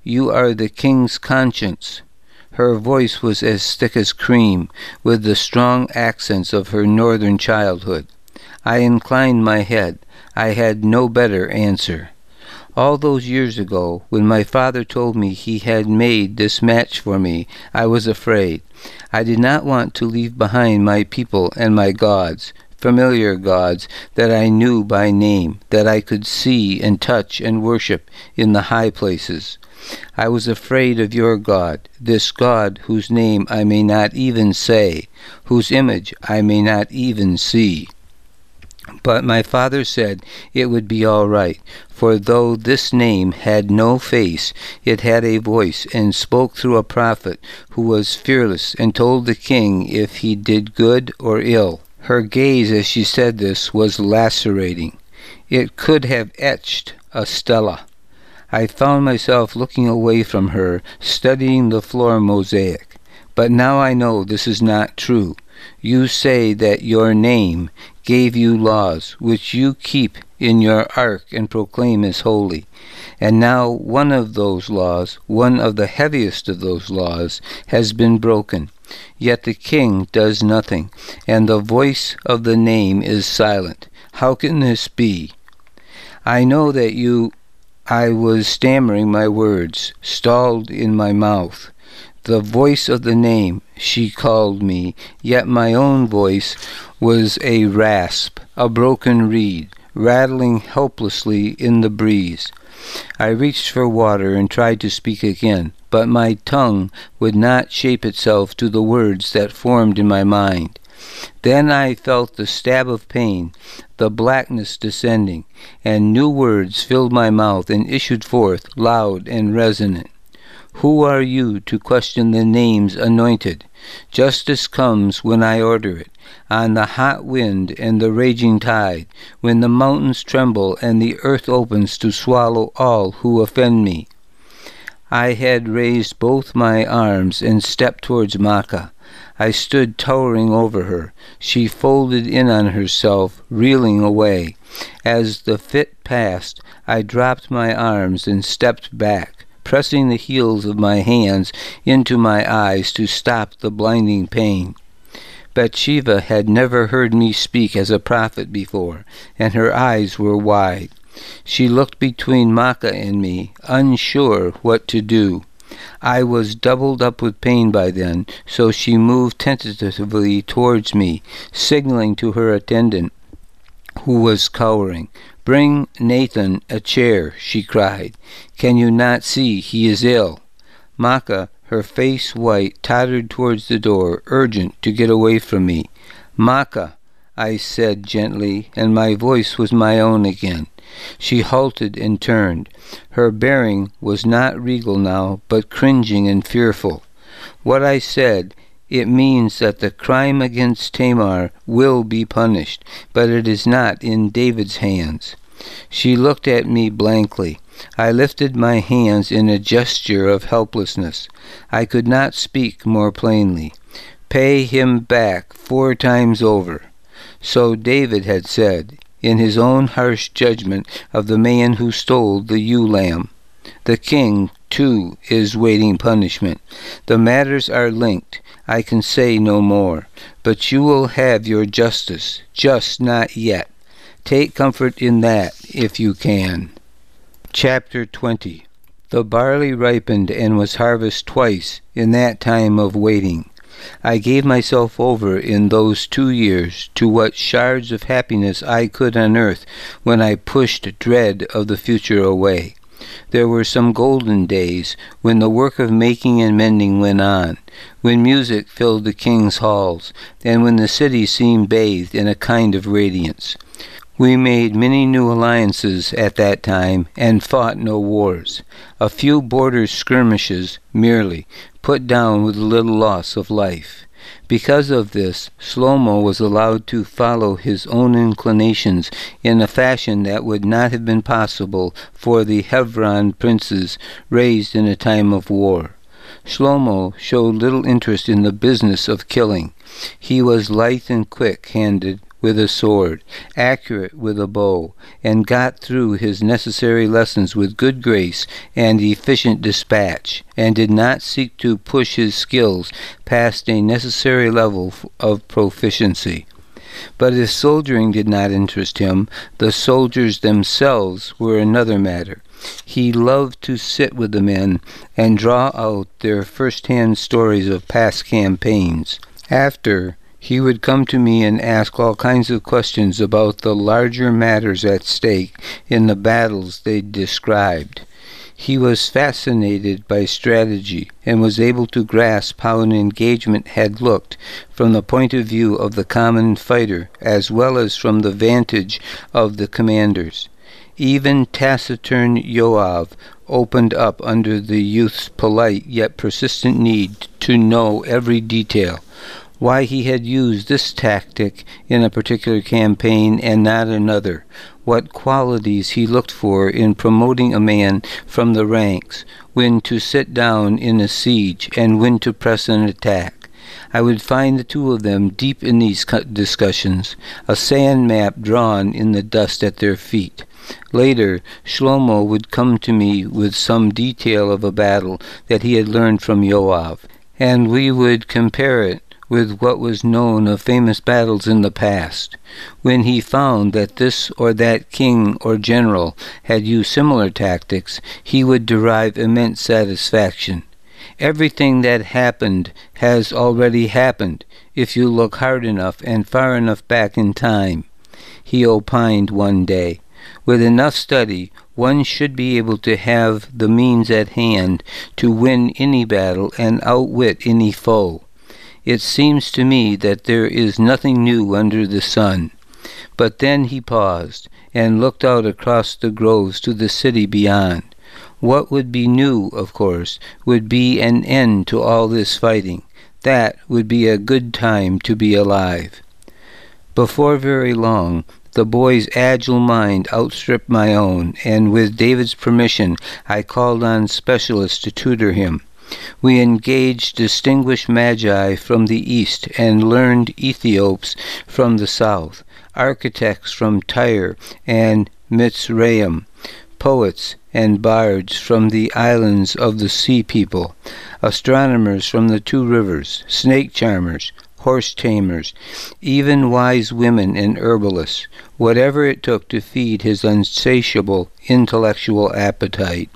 You are the king's conscience." Her voice was as thick as cream, with the strong accents of her northern childhood. I inclined my head. I had no better answer. All those years ago, when my father told me he had made this match for me, I was afraid. I did not want to leave behind my people and my gods, familiar gods that I knew by name, that I could see and touch and worship in the high places. I was afraid of your God, this God whose name I may not even say, whose image I may not even see. But my father said it would be all right, for though this name had no face, it had a voice and spoke through a prophet who was fearless and told the king if he did good or ill. Her gaze as she said this was lacerating. It could have etched a stela. I found myself looking away from her, studying the floor mosaic. But now I know this is not true. You say that your name gave you laws, which you keep in your ark and proclaim as holy. And now one of those laws, one of the heaviest of those laws, has been broken. Yet the king does nothing, and the voice of the name is silent. How can this be? I know that I was stammering my words, stalled in my mouth. The voice of the name, she called me, yet my own voice was a rasp, a broken reed, rattling helplessly in the breeze. I reached for water and tried to speak again, but my tongue would not shape itself to the words that formed in my mind. Then I felt the stab of pain, the blackness descending, and new words filled my mouth and issued forth loud and resonant. Who are you to question the name's anointed? Justice comes when I order it, on the hot wind and the raging tide, when the mountains tremble and the earth opens to swallow all who offend me. I had raised both my arms and stepped towards Makkah. I stood towering over her. She folded in on herself, reeling away. As the fit passed, I dropped my arms and stepped back, pressing the heels of my hands into my eyes to stop the blinding pain. Bathsheba had never heard me speak as a prophet before, and her eyes were wide. She looked between Makkah and me, unsure what to do. I was doubled up with pain by then, so she moved tentatively towards me, signaling to her attendant, who was cowering. "Bring Nathan a chair," she cried. "Can you not see he is ill?" Makkah, her face white, tottered towards the door, urgent to get away from me. "Makkah," I said gently, and my voice was my own again. She halted and turned. Her bearing was not regal now, but cringing and fearful. What I said, it means that the crime against Tamar will be punished, but it is not in David's hands. She looked at me blankly. I lifted my hands in a gesture of helplessness. I could not speak more plainly. Pay him back 4 times over. So David had said, in his own harsh judgment of the man who stole the ewe lamb. The king, too, is waiting punishment. The matters are linked. I can say no more. But you will have your justice, just not yet. Take comfort in that, if you can. Chapter 20. The barley ripened and was harvested twice in that time of waiting. I gave myself over in those 2 years to what shards of happiness I could unearth when I pushed dread of the future away. There were some golden days when the work of making and mending went on, when music filled the king's halls, and when the city seemed bathed in a kind of radiance. We made many new alliances at that time and fought no wars. A few border skirmishes, merely, put down with little loss of life. Because of this, Shlomo was allowed to follow his own inclinations in a fashion that would not have been possible for the Hebron princes raised in a time of war. Shlomo showed little interest in the business of killing. He was lithe and quick-handed with a sword, accurate with a bow, and got through his necessary lessons with good grace and efficient dispatch, and did not seek to push his skills past a necessary level of proficiency. But if soldiering did not interest him, the soldiers themselves were another matter. He loved to sit with the men and draw out their first-hand stories of past campaigns. After, he would come to me and ask all kinds of questions about the larger matters at stake in the battles they described. He was fascinated by strategy and was able to grasp how an engagement had looked from the point of view of the common fighter as well as from the vantage of the commanders. Even taciturn Yoav opened up under the youth's polite yet persistent need to know every detail. Why he had used this tactic in a particular campaign and not another, what qualities he looked for in promoting a man from the ranks, when to sit down in a siege, and when to press an attack. I would find the two of them deep in these discussions, a sand map drawn in the dust at their feet. Later, Shlomo would come to me with some detail of a battle that he had learned from Yoav, and we would compare it with what was known of famous battles in the past. When he found that this or that king or general had used similar tactics, he would derive immense satisfaction. Everything that happened has already happened, if you look hard enough and far enough back in time, he opined one day. With enough study, one should be able to have the means at hand to win any battle and outwit any foe. It seems to me that there is nothing new under the sun. But then he paused, and looked out across the groves to the city beyond. What would be new, of course, would be an end to all this fighting. That would be a good time to be alive. Before very long, the boy's agile mind outstripped my own, and with David's permission, I called on specialists to tutor him. We engaged distinguished magi from the east and learned Ethiops from the south, architects from Tyre and Mitzrayim, poets and bards from the islands of the sea people, astronomers from the two rivers, snake charmers, horse tamers, even wise women and herbalists, whatever it took to feed his insatiable intellectual appetite.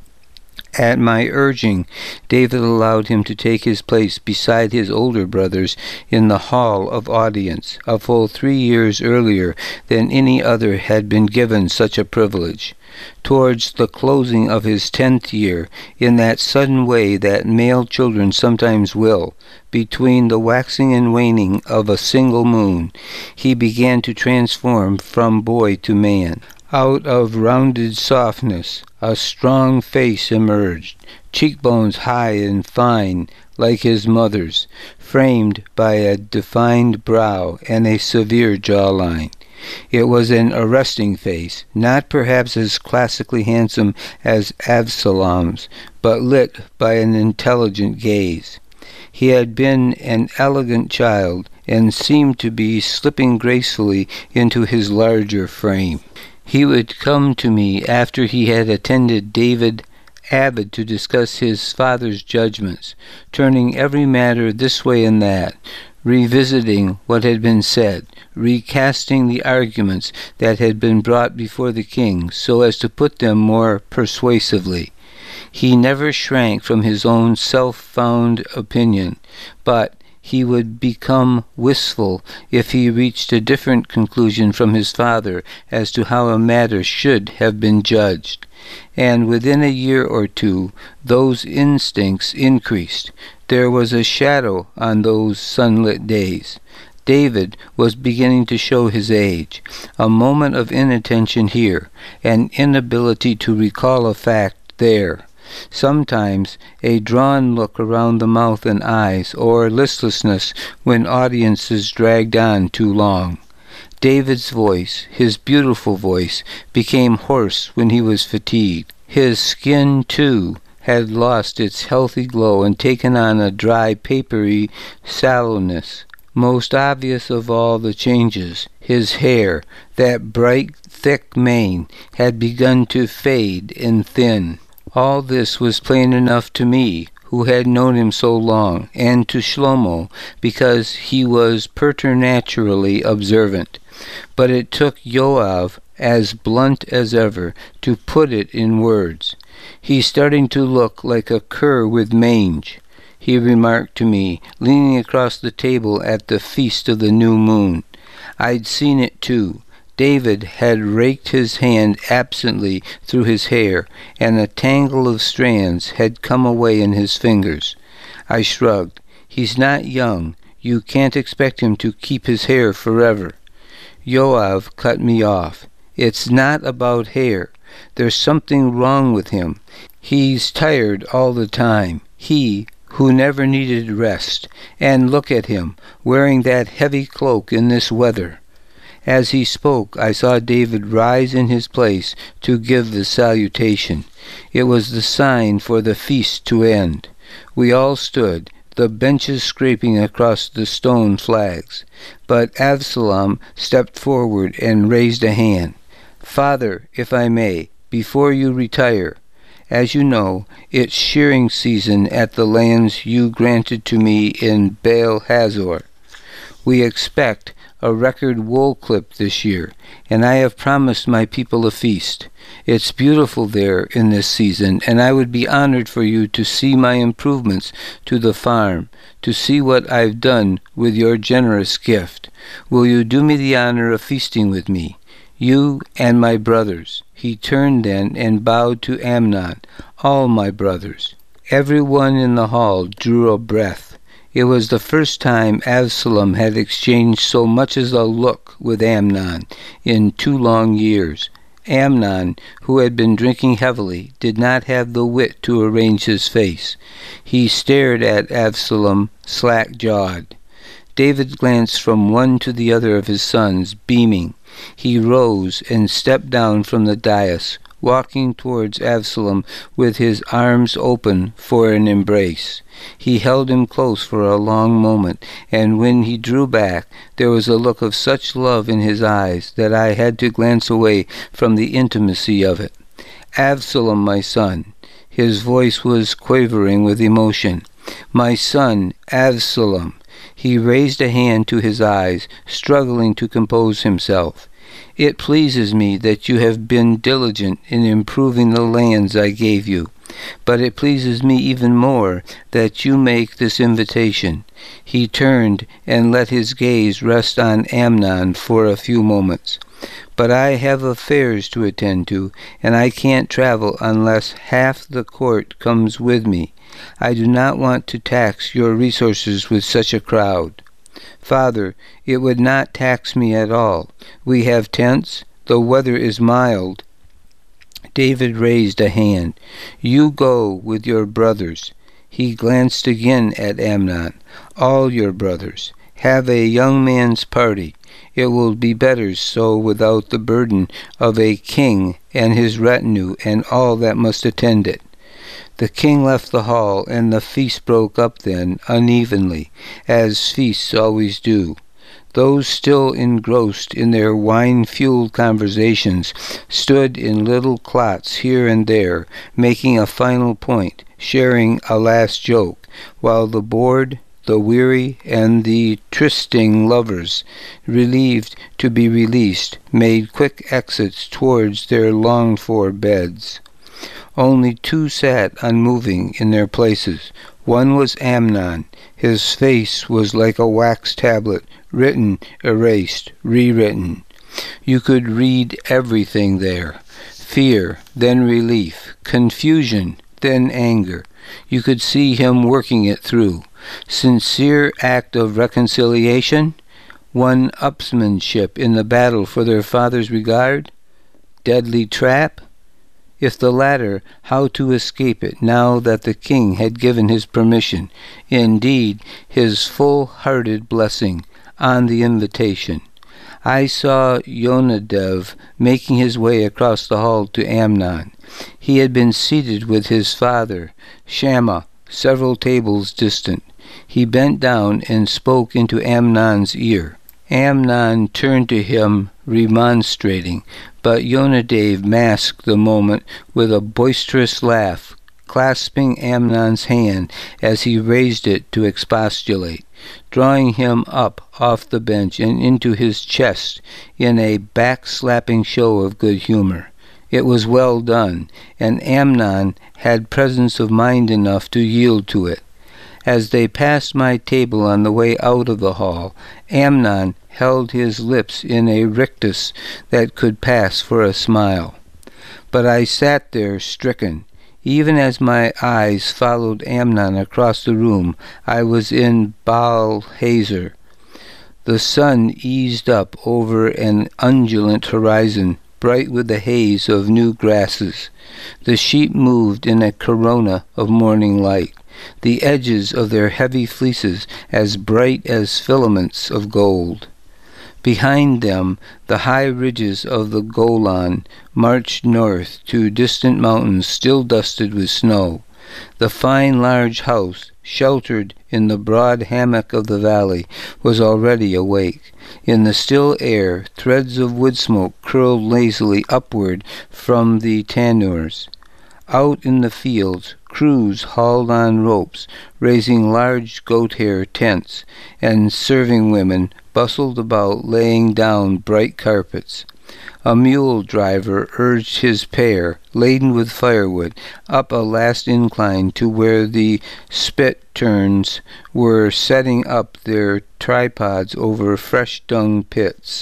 At my urging, David allowed him to take his place beside his older brothers in the hall of audience, a full 3 years earlier than any other had been given such a privilege. Towards the closing of his 10th year, in that sudden way that male children sometimes will, between the waxing and waning of a single moon, he began to transform from boy to man. Out of rounded softness, a strong face emerged, cheekbones high and fine like his mother's, framed by a defined brow and a severe jawline. It was an arresting face, not perhaps as classically handsome as Absalom's, but lit by an intelligent gaze. He had been an elegant child, and seemed to be slipping gracefully into his larger frame. He would come to me after he had attended David Abbott to discuss his father's judgments, turning every matter this way and that, revisiting what had been said, recasting the arguments that had been brought before the king so as to put them more persuasively. He never shrank from his own self-found opinion, but he would become wistful if he reached a different conclusion from his father as to how a matter should have been judged. And within a year or two, those instincts increased. There was a shadow on those sunlit days. David was beginning to show his age. A moment of inattention here, an inability to recall a fact there. Sometimes a drawn look around the mouth and eyes, or listlessness when audiences dragged on too long. David's voice, his beautiful voice, became hoarse when he was fatigued. His skin, too, had lost its healthy glow and taken on a dry, papery sallowness. Most obvious of all the changes, his hair, that bright, thick mane, had begun to fade and thin. All this was plain enough to me, who had known him so long, and to Shlomo, because he was preternaturally observant. But it took Yoav, as blunt as ever, to put it in words. "He's starting to look like a cur with mange," he remarked to me, leaning across the table at the Feast of the New Moon. I'd seen it too. David had raked his hand absently through his hair, and a tangle of strands had come away in his fingers. I shrugged. "He's not young. You can't expect him to keep his hair forever." Yoav cut me off. "It's not about hair. There's something wrong with him. He's tired all the time. He, who never needed rest. And look at him, wearing that heavy cloak in this weather." As he spoke, I saw David rise in his place to give the salutation. It was the sign for the feast to end. We all stood, the benches scraping across the stone flags. But Absalom stepped forward and raised a hand. "Father, if I may, before you retire, as you know, it's shearing season at the lands you granted to me in Baal Hazor. We expect a record wool clip this year, and I have promised my people a feast. It's beautiful there in this season, and I would be honored for you to see my improvements to the farm, to see what I've done with your generous gift. Will you do me the honor of feasting with me? You and my brothers." He turned then and bowed to Amnon. "All my brothers." Every one in the hall drew a breath. It was the first time Absalom had exchanged so much as a look with Amnon in 2 long years. Amnon, who had been drinking heavily, did not have the wit to arrange his face. He stared at Absalom, slack-jawed. David glanced from one to the other of his sons, beaming. He rose and stepped down from the dais, walking towards Absalom with his arms open for an embrace. He held him close for a long moment, and when he drew back, there was a look of such love in his eyes that I had to glance away from the intimacy of it. "Absalom, my son." His voice was quavering with emotion. "My son, Absalom." He raised a hand to his eyes, struggling to compose himself. "It pleases me that you have been diligent in improving the lands I gave you, but it pleases me even more that you make this invitation." He turned and let his gaze rest on Amnon for a few moments. "But I have affairs to attend to, and I can't travel unless half the court comes with me. I do not want to tax your resources with such a crowd." "Father, it would not tax me at all. We have tents. The weather is mild." David raised a hand. "You go with your brothers." He glanced again at Amnon. "All your brothers. Have a young man's party. It will be better so without the burden of a king and his retinue and all that must attend it." The king left the hall, and the feast broke up then, unevenly, as feasts always do. Those still engrossed in their wine-fueled conversations stood in little clots here and there, making a final point, sharing a last joke, while the bored, the weary, and the trysting lovers, relieved to be released, made quick exits towards their longed-for beds. Only 2 sat unmoving in their places. One was Amnon. His face was like a wax tablet, written, erased, rewritten. You could read everything there. Fear, then relief, confusion, then anger. You could see him working it through. Sincere act of reconciliation? One-upsmanship in the battle for their father's regard? Deadly trap? If the latter, how to escape it now that the king had given his permission, indeed his full-hearted blessing, on the invitation? I saw Yonadav making his way across the hall to Amnon. He had been seated with his father, Shammah, several tables distant. He bent down and spoke into Amnon's ear. Amnon turned to him, remonstrating, but Yonadav masked the moment with a boisterous laugh, clasping Amnon's hand as he raised it to expostulate, drawing him up off the bench and into his chest in a back-slapping show of good humor. It was well done, and Amnon had presence of mind enough to yield to it. As they passed my table on the way out of the hall, Amnon held his lips in a rictus that could pass for a smile. But I sat there stricken. Even as my eyes followed Amnon across the room, I was in Baal Hazor. The sun eased up over an undulant horizon, bright with the haze of new grasses. The sheep moved in a corona of morning light, the edges of their heavy fleeces as bright as filaments of gold. Behind them, the high ridges of the Golan marched north to distant mountains still dusted with snow. The fine large house, sheltered in the broad hammock of the valley, was already awake. In the still air, threads of wood smoke curled lazily upward from the tannoors. Out in the fields, crews hauled on ropes, raising large goat-hair tents, and serving women bustled about laying down bright carpets. A mule driver urged his pair, laden with firewood, up a last incline to where the spit turns were setting up their tripods over fresh dung pits.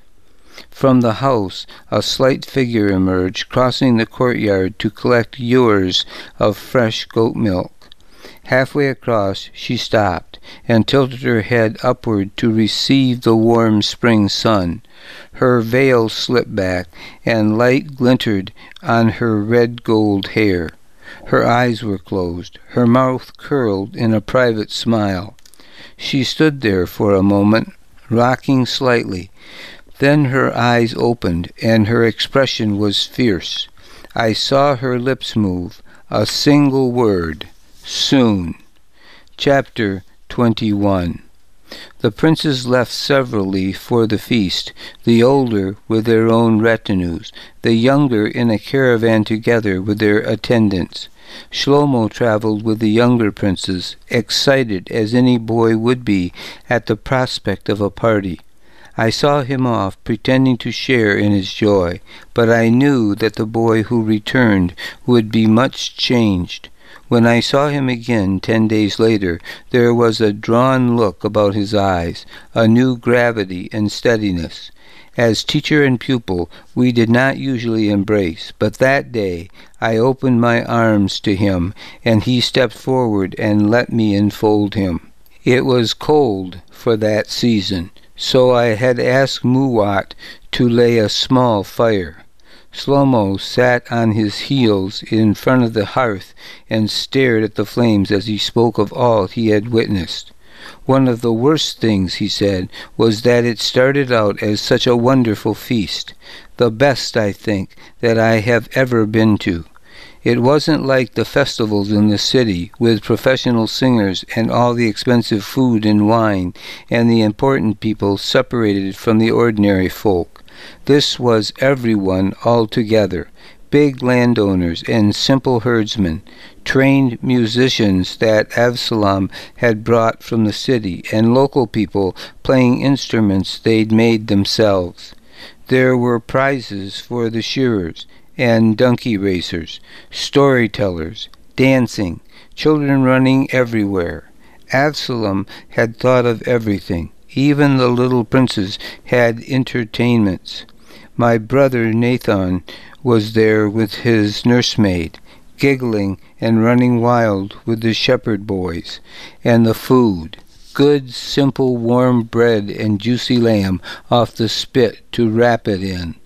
From the house a slight figure emerged, crossing the courtyard to collect ewers of fresh goat milk. Halfway across she stopped, and tilted her head upward to receive the warm spring sun. Her veil slipped back, and light glinted on her red-gold hair. Her eyes were closed, her mouth curled in a private smile. She stood there for a moment, rocking slightly. Then her eyes opened, and her expression was fierce. I saw her lips move, a single word, soon. Chapter 21. The princes left severally for the feast, the older with their own retinues, the younger in a caravan together with their attendants. Shlomo traveled with the younger princes, excited as any boy would be at the prospect of a party. I saw him off, pretending to share in his joy, but I knew that the boy who returned would be much changed. When I saw him again 10 days later, there was a drawn look about his eyes, a new gravity and steadiness. As teacher and pupil, we did not usually embrace, but that day I opened my arms to him, and he stepped forward and let me enfold him. It was cold for that season, so I had asked Muwat to lay a small fire. Shlomo sat on his heels in front of the hearth and stared at the flames as he spoke of all he had witnessed. One of the worst things, he said, was that it started out as such a wonderful feast, the best, I think, that I have ever been to. It wasn't like the festivals in the city, with professional singers and all the expensive food and wine, and the important people separated from the ordinary folk. This was everyone all together, big landowners and simple herdsmen, trained musicians that Avsalom had brought from the city, and local people playing instruments they'd made themselves. There were prizes for the shearers and donkey racers, storytellers, dancing, children running everywhere. Avsalom had thought of everything. Even the little princes had entertainments. My brother Nathan was there with his nursemaid, giggling and running wild with the shepherd boys, and the food, good, simple, warm bread and juicy lamb off the spit to wrap it in.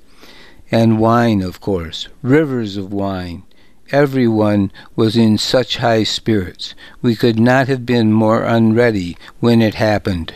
And wine, of course, rivers of wine. Everyone was in such high spirits. We could not have been more unready when it happened.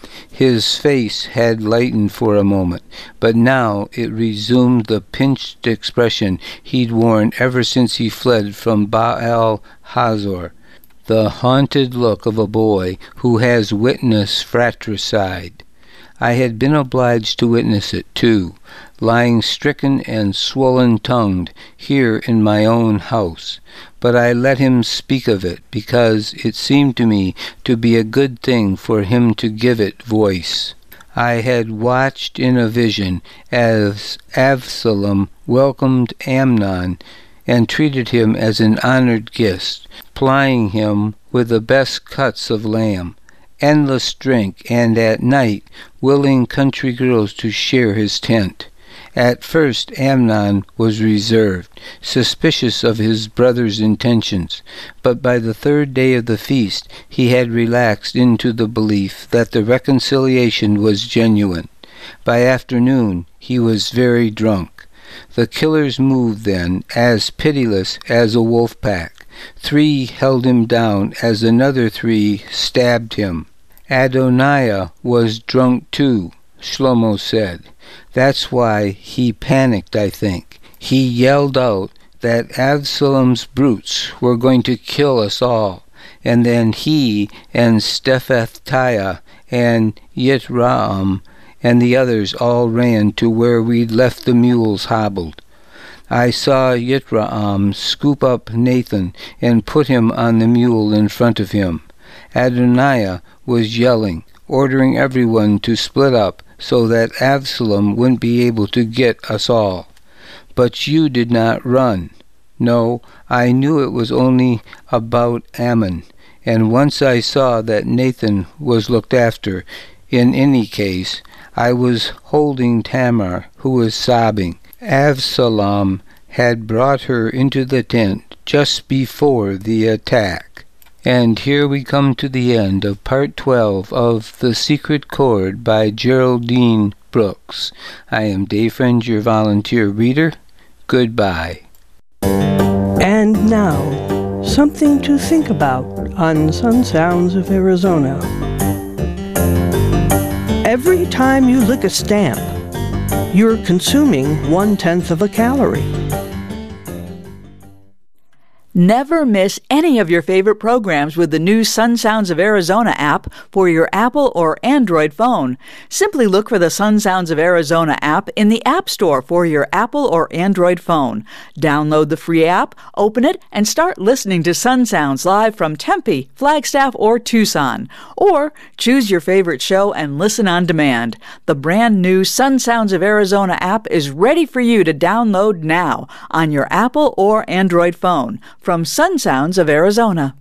His face had lightened for a moment, but now it resumed the pinched expression he'd worn ever since he fled from Baal Hazor. the haunted look of a boy who has witnessed fratricide. I had been obliged to witness it, too, lying stricken and swollen-tongued here in my own house. But I let him speak of it, because it seemed to me to be a good thing for him to give it voice. I had watched in a vision as Absalom welcomed Amnon and treated him as an honored guest, plying him with the best cuts of lamb, endless drink, and at night willing country girls to share his tent. At first Amnon was reserved, suspicious of his brother's intentions, but by the third day of the feast he had relaxed into the belief that the reconciliation was genuine. By afternoon he was very drunk. The killers moved then, as pitiless as a wolf pack. 3 held him down as another 3 stabbed him. Adoniah was drunk too, Shlomo said. That's why he panicked, I think. He yelled out that Absalom's brutes were going to kill us all, and then he and Shephatiah and Yitream and the others all ran to where we'd left the mules hobbled. I saw Yitream scoop up Nathan and put him on the mule in front of him. Adoniah was yelling, ordering everyone to split up so that Absalom wouldn't be able to get us all. But you did not run. No, I knew it was only about Ammon, and once I saw that Nathan was looked after, in any case, I was holding Tamar, who was sobbing. Absalom had brought her into the tent just before the attack. And here we come to the end of Part 12 of The Secret Chord by Geraldine Brooks. I am Dave Friend, your volunteer reader. Goodbye. And now, something to think about on Sun Sounds of Arizona. Every time you lick a stamp, you're consuming 1/10 of a calorie. Never miss any of your favorite programs with the new Sun Sounds of Arizona app for your Apple or Android phone. Simply look for the Sun Sounds of Arizona app in the App Store for your Apple or Android phone. Download the free app, open it, and start listening to Sun Sounds live from Tempe, Flagstaff, or Tucson. Or choose your favorite show and listen on demand. The brand new Sun Sounds of Arizona app is ready for you to download now on your Apple or Android phone. From Sun Sounds of Arizona.